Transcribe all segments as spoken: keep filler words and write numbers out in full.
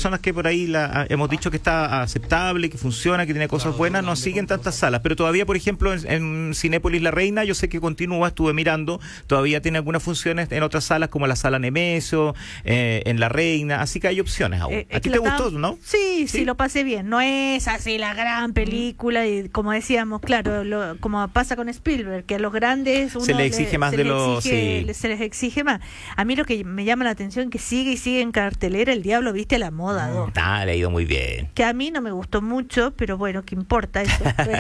personas que por ahí la, hemos dicho que está aceptable, que funciona, que tiene cosas buenas, no siguen tantas salas. Pero todavía, por ejemplo, en, en Cinépolis La Reina, yo sé que continúa, estuve mirando, todavía tiene algunas funciones en otras salas, como la Sala Nemesio, eh, en La Reina, así que hay opciones aún. Eh, ¿A ti te gustó, estaba... no? Sí, sí, sí, lo pasé bien. No es así la gran película, y como decíamos, claro, lo, como pasa con Spielberg, que a los grandes uno se le exige le, más se de le lo... exige, Sí. se les exige más. A mí lo que me llama la atención que sigue y sigue en cartelera El Diablo Viste a la Moda dos. Ah, le ha ido muy bien. Que a mí no me gustó mucho, pero bueno, ¿qué importa eso?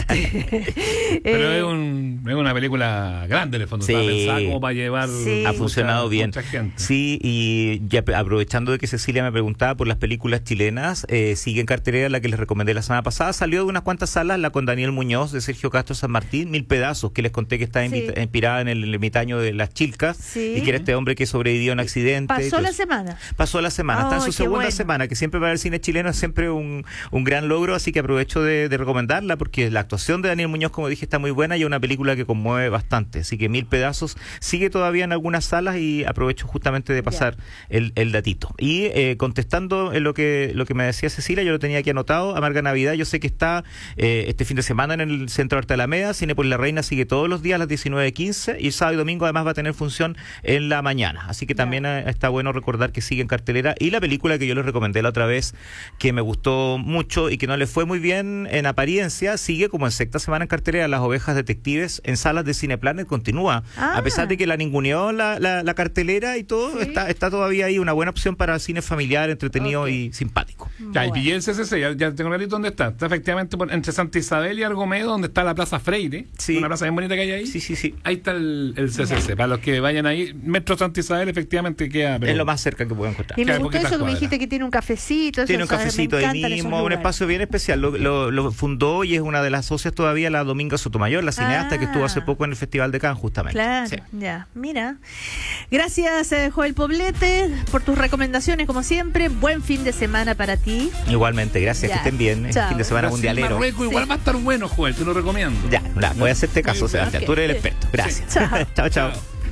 Pero eh, es, un, es una película grande en el fondo, Sí. está pensada como para llevar Sí. Ha mucha- funcionado bien. mucha gente. Sí, y ya aprovechando de que Cecilia me preguntaba por las películas chilenas, eh, sigue en cartelera la que les recomendé la semana pasada, salió de unas cuantas salas, la con Daniel Muñoz, de Sergio Castro San Martín, Mil Pedazos, que les conté que está Sí. invita- inspirada en el ermitaño de Las Chilcas, Sí. y que era este hombre que sobrevivió a un accidente. y pasó todo la eso. semana. Pasó la semana, está en su Ay, qué segunda bueno. semana, que siempre para el cine chileno es siempre un, un gran logro, así que aprovecho de, de recomendarla, porque la actuación de Daniel Muñoz, como dije, está muy buena y es una película que conmueve bastante, así que Mil Pedazos sigue todavía en algunas salas y aprovecho justamente de pasar el, el datito. Y eh, contestando en lo que lo que me decía Cecilia, yo lo tenía aquí anotado, Amarga Navidad, yo sé que está eh, este fin de semana en el Centro Arte Alameda, Cinépolis La Reina sigue todos los días a las diecinueve quince y sábado y domingo además va a tener función en la mañana, así que también eh, está bueno recordar que sigue en cartelera. Y la película que yo les recomendé la otra vez, que me gustó mucho y que no le fue muy bien en apariencia, sigue como en sexta semana en cartelera, Las Ovejas Detectives, en salas de Cineplanet, continúa, Ah. a pesar de que la ninguneó la, la, la cartelera y todo, Sí. está, está todavía ahí una buena opción para cine familiar, entretenido Ok. y simpático. Ya, y Bueno. pillé el C C C, ya, ya tengo clarito dónde está. Está efectivamente por- entre Santa Isabel y Argomedo, donde está la Plaza Freire. Sí. Una plaza bien bonita que hay ahí. Sí, sí, sí. Ahí está el, el C C C. Para los que vayan ahí, Metro Santa Isabel efectivamente queda. pero- Es lo más cerca que puedo encontrar. Y me Claro, gustó poquitas eso que me cuadras. dijiste que tiene un cafecito. eso, Tiene un o sea, me cafecito ahí encantan esos mismo, un lugares. espacio bien especial. Lo, lo, lo fundó y es una de las socias todavía, la Dominga Sotomayor, la cineasta Ah. que estuvo hace poco en el Festival de Cannes, justamente. Claro, Sí. ya, mira. Gracias, eh, Joel Poblete, por tus recomendaciones, como siempre. Buen fin de semana para ti. Igualmente, gracias, Ya. que estén bien. Chao. Fin de semana Brasil, mundialero. Marruecos igual Sí. va a estar bueno, Joel, te lo recomiendo. Ya, ya, voy a hacerte caso, Sebastián. Ok. Tú eres el experto. Gracias. Chao. chao, chao.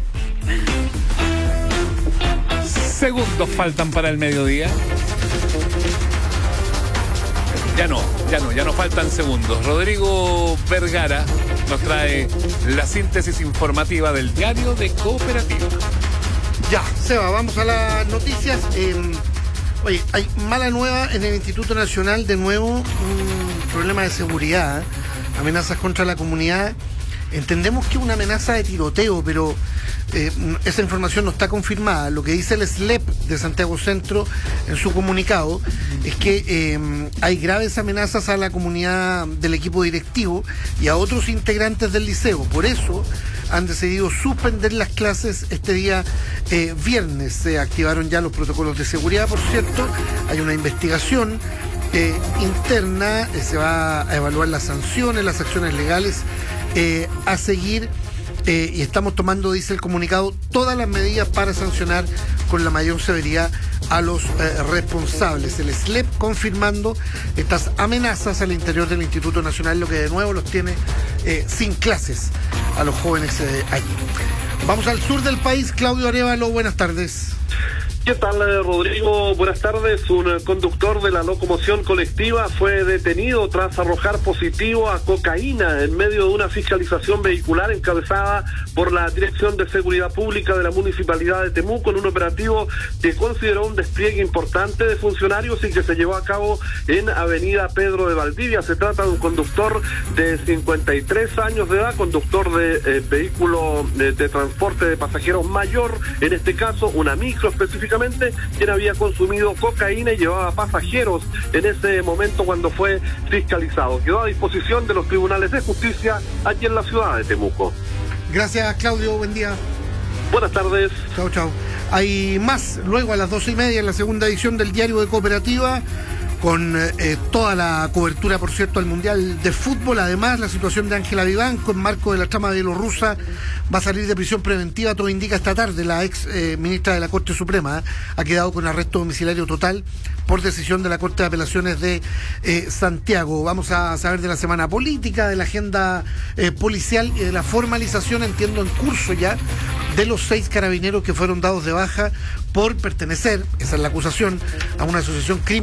Segundos faltan para el mediodía. Ya no, ya no, ya no faltan segundos. Rodrigo Vergara nos trae la síntesis informativa del diario de Cooperativa. Ya, Seba, vamos a las noticias. Eh, oye, hay mala nueva en el Instituto Nacional, de nuevo, un problema de seguridad, ¿eh? Amenazas contra la comunidad. Entendemos que es una amenaza de tiroteo, pero eh, esa información no está confirmada. Lo que dice el S L E P de Santiago Centro en su comunicado es que eh, hay graves amenazas a la comunidad del equipo directivo y a otros integrantes del liceo. Por eso han decidido suspender las clases este día eh, viernes. Se activaron ya los protocolos de seguridad, por cierto. Hay una investigación eh, interna, eh, se va a evaluar las sanciones, las acciones legales eh, a seguir. Eh, y estamos tomando, dice el comunicado, todas las medidas para sancionar con la mayor severidad a los eh, responsables. El S L E P confirmando estas amenazas al interior del Instituto Nacional, lo que de nuevo los tiene eh, sin clases a los jóvenes eh, allí. Vamos al sur del país. Claudio Arévalo, buenas tardes. ¿Qué tal, Rodrigo? Buenas tardes. Un conductor de la locomoción colectiva fue detenido tras arrojar positivo a cocaína en medio de una fiscalización vehicular encabezada por la Dirección de Seguridad Pública de la Municipalidad de Temuco, en un operativo que consideró un despliegue importante de funcionarios y que se llevó a cabo en Avenida Pedro de Valdivia. Se trata de un conductor de cincuenta y tres años de edad, conductor de eh, vehículo de, de transporte de pasajeros mayor, en este caso una micro específicamente, quien había consumido cocaína y llevaba pasajeros en ese momento cuando fue fiscalizado. Quedó a disposición de los tribunales de justicia aquí en la ciudad de Temuco. Gracias, Claudio, buen día. Buenas tardes. Chao, chao. Hay más luego a las doce y media en la segunda edición del Diario de Cooperativa, con eh, toda la cobertura, por cierto, al Mundial de Fútbol. Además, la situación de Ángela Vivanco en marco de la trama bielorrusa, va a salir de prisión preventiva, todo indica esta tarde. La ex eh, ministra de la Corte Suprema ¿eh? ha quedado con arresto domiciliario total por decisión de la Corte de Apelaciones de eh, Santiago. Vamos a saber de la semana política, de la agenda eh, policial y de la formalización, entiendo, en curso ya, de los seis carabineros que fueron dados de baja por pertenecer, esa es la acusación, a una asociación criminal